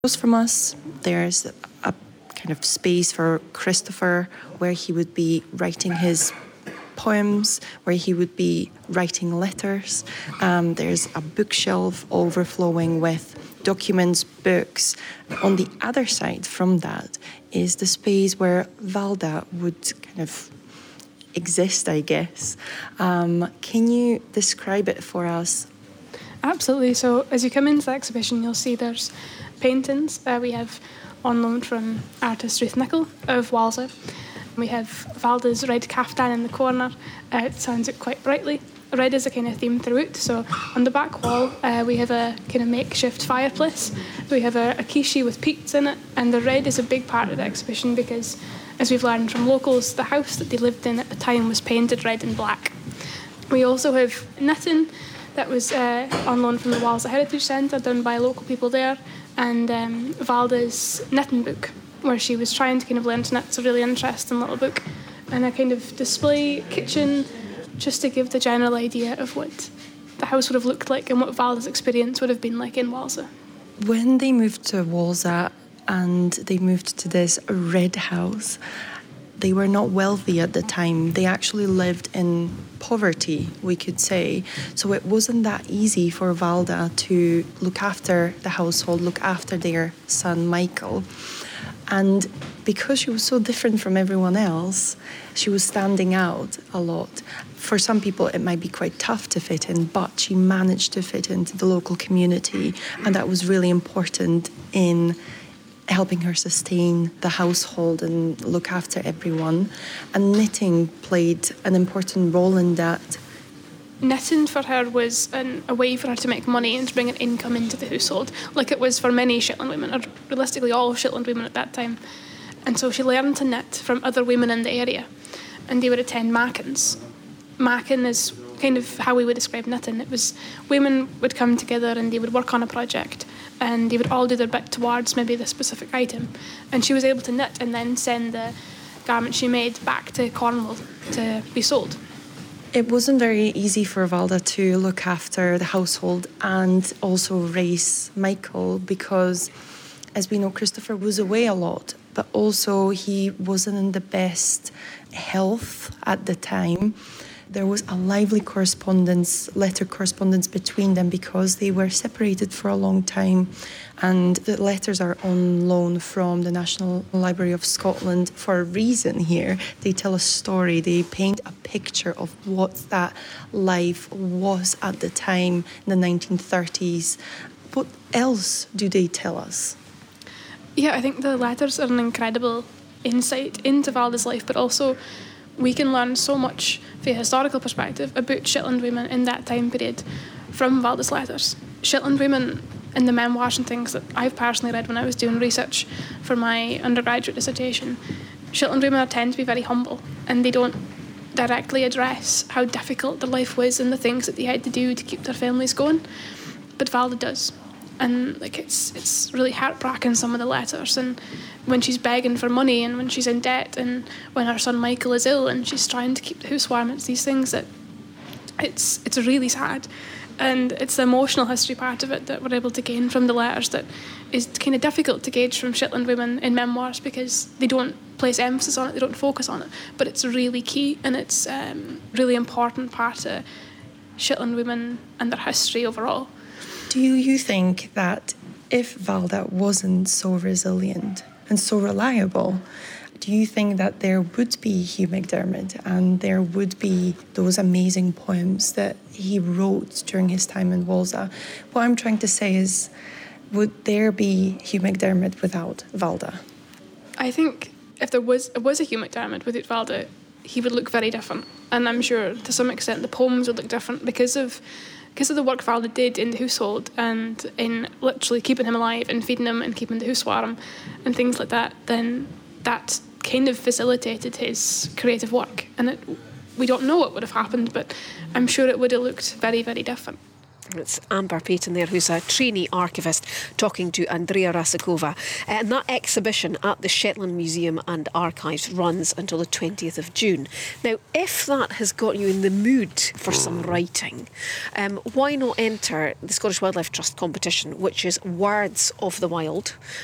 Across from us, there's a kind of space for Christopher where he would be writing his poems, where he would be writing letters. There's a bookshelf overflowing with documents, books. On the other side from that is the space where Valda would kind of exist, I guess. Can you describe it for us? Absolutely. So as you come into the exhibition, you'll see there's paintings. We have on loan from artist Ruth Nicol of Walser. We have Valda's red caftan in the corner. It stands out quite brightly. Red is a kind of theme throughout. So on the back wall, we have a kind of makeshift fireplace. We have a quiche with peats in it. And the red is a big part of the exhibition because, as we've learned from locals, the house that they lived in at the time was painted red and black. We also have knitting that was on loan from the Walser Heritage Centre, done by local people there, and Valda's knitting book, where she was trying to kind of learn to knit. It's a really interesting little book, and a kind of display kitchen, just to give the general idea of what the house would have looked like and what Valda's experience would have been like in Walser. When they moved to Walser and they moved to this red house, they were not wealthy at the time. They actually lived in poverty, we could say. So it wasn't that easy for Valda to look after the household, look after their son Michael. And because she was so different from everyone else, she was standing out a lot. For some people, it might be quite tough to fit in, but she managed to fit into the local community, and that was really important in helping her sustain the household and look after everyone. And knitting played an important role in that. Knitting for her was a way for her to make money and to bring an income into the household, like it was for many Shetland women, or realistically all Shetland women at that time. And so she learned to knit from other women in the area, and they would attend Mackins. Mackin is kind of how we would describe knitting. It was women would come together and they would work on a project, and they would all do their bit towards maybe the specific item. And she was able to knit and then send the garment she made back to Cornwall to be sold. It wasn't very easy for Valda to look after the household and also raise Michael because, as we know, Christopher was away a lot, but also he wasn't in the best health at the time. There was a lively letter correspondence between them because they were separated for a long time. And the letters are on loan from the National Library of Scotland for a reason here. They tell a story, they paint a picture of what that life was at the time in the 1930s. What else do they tell us? Yeah, I think the letters are an incredible insight into Valda's life, but also we can learn so much from a historical perspective about Shetland women in that time period from Valda's letters. Shetland women in the memoirs and things that I've personally read when I was doing research for my undergraduate dissertation, Shetland women tend to be very humble, and they don't directly address how difficult their life was and the things that they had to do to keep their families going. But Valda does. And it's really heartbreaking, some of the letters, and when she's begging for money and when she's in debt and when her son Michael is ill and she's trying to keep the house warm, it's these things that it's really sad. And it's the emotional history part of it that we're able to gain from the letters that is kind of difficult to gauge from Shetland women in memoirs because they don't place emphasis on it, they don't focus on it, but it's really key, and it's really important part of Shetland women and their history overall. Do you think that if Valda wasn't so resilient and so reliable, do you think that there would be Hugh McDermott and there would be those amazing poems that he wrote during his time in Walser? What I'm trying to say is, would there be Hugh McDermott without Valda? I think if there was a Hugh McDermott without Valda, he would look very different. And I'm sure to some extent the poems would look different because of the work Valda did in the household and in literally keeping him alive and feeding him and keeping the house warm and things like that, then that kind of facilitated his creative work. And we don't know what would have happened, but I'm sure it would have looked very, very different. It's Amber Payton there, who's a trainee archivist, talking to Andrea Rasakova. And that exhibition at the Shetland Museum and Archives runs until the 20th of June. Now, if that has got you in the mood for some writing, why not enter the Scottish Wildlife Trust competition, which is Words of the Wild,